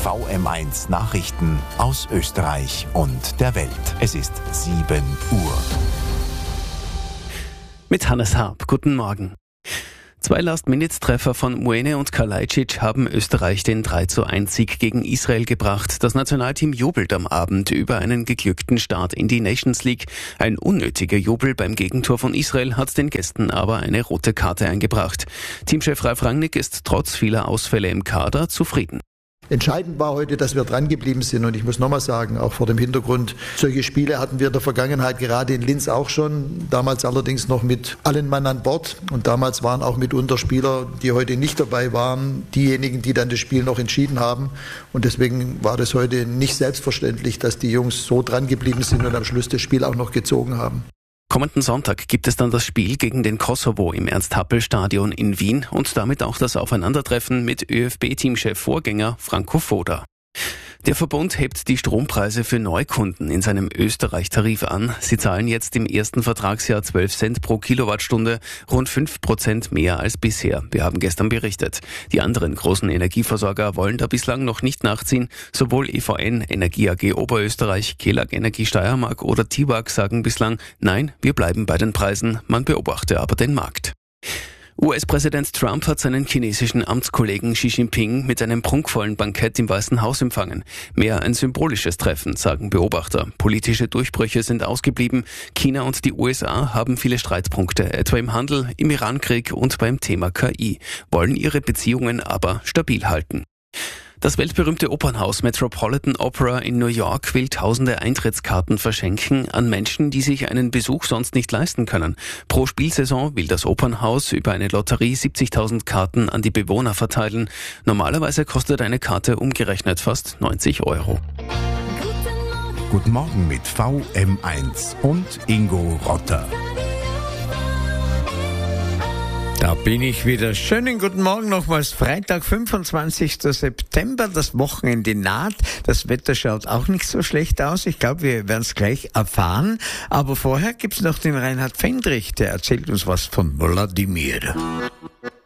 VM1 Nachrichten aus Österreich und der Welt. Es ist 7 Uhr. Mit Hannes Harp. Guten Morgen. 2 Last-Minute-Treffer von Muene und Kalajdzic haben Österreich den 3:1-Sieg gegen Israel gebracht. Das Nationalteam jubelt am Abend über einen geglückten Start in die Nations League. Ein unnötiger Jubel beim Gegentor von Israel hat den Gästen aber eine rote Karte eingebracht. Teamchef Ralf Rangnick ist trotz vieler Ausfälle im Kader zufrieden. Entscheidend war heute, dass wir dran geblieben sind, und ich muss nochmal sagen, auch vor dem Hintergrund, solche Spiele hatten wir in der Vergangenheit gerade in Linz auch schon, damals allerdings noch mit allen Mann an Bord, und damals waren auch mitunter Spieler, die heute nicht dabei waren, diejenigen, die dann das Spiel noch entschieden haben, und deswegen war das heute nicht selbstverständlich, dass die Jungs so dran geblieben sind und am Schluss das Spiel auch noch gezogen haben. Kommenden Sonntag gibt es dann das Spiel gegen den Kosovo im Ernst-Happel-Stadion in Wien und damit auch das Aufeinandertreffen mit ÖFB-Teamchef-Vorgänger Franco Foda. Der Verbund hebt die Strompreise für Neukunden in seinem Österreich-Tarif an. Sie zahlen jetzt im ersten Vertragsjahr 12 Cent pro Kilowattstunde, rund 5% mehr als bisher. Wir haben gestern berichtet. Die anderen großen Energieversorger wollen da bislang noch nicht nachziehen. Sowohl EVN, Energie AG Oberösterreich, Kelag Energie Steiermark oder TIWAG sagen bislang, nein, wir bleiben bei den Preisen. Man beobachte aber den Markt. US-Präsident Trump hat seinen chinesischen Amtskollegen Xi Jinping mit einem prunkvollen Bankett im Weißen Haus empfangen. Mehr ein symbolisches Treffen, sagen Beobachter. Politische Durchbrüche sind ausgeblieben. China und die USA haben viele Streitpunkte, etwa im Handel, im Irankrieg und beim Thema KI, wollen ihre Beziehungen aber stabil halten. Das weltberühmte Opernhaus Metropolitan Opera in New York will tausende Eintrittskarten verschenken an Menschen, die sich einen Besuch sonst nicht leisten können. Pro Spielsaison will das Opernhaus über eine Lotterie 70.000 Karten an die Bewohner verteilen. Normalerweise kostet eine Karte umgerechnet fast 90 €. Guten Morgen mit VM1 und Ingo Rotter. Da bin ich wieder. Schönen guten Morgen nochmals. Freitag, 25. September. Das Wochenende naht. Das Wetter schaut auch nicht so schlecht aus. Ich glaube, wir werden es gleich erfahren. Aber vorher gibt's noch den Reinhard Fendrich. Der erzählt uns was von Wladimir.